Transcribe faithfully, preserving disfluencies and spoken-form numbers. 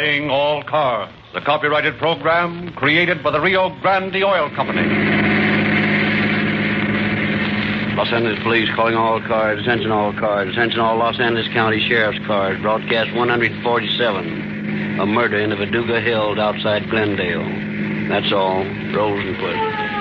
Calling all cars. The copyrighted program created by the Rio Grande Oil Company. Los Angeles Police calling all cars. Attention all cars. Attention all Los Angeles County Sheriff's cars. Broadcast one forty-seven. A murder in the Viduga Hills outside Glendale. That's all. Rosenquist.